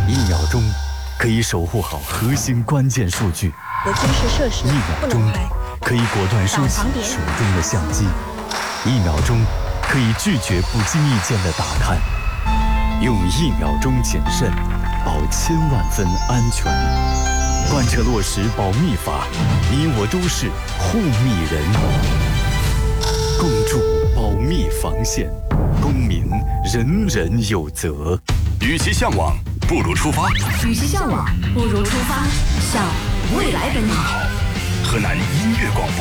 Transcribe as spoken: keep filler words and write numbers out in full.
一秒钟可以守护好核心关键数据， 和军事设施一秒钟可以果断收起手中的相机，一秒钟可以拒绝不经意间的打探，用一秒钟谨慎保千万分安全。贯彻落实保密法，你我都是护密人。共筑保密防线，公民人人有责。 与其向往，不如出发。 与其向往，不如出发，向未来奔跑。 河南音乐广播。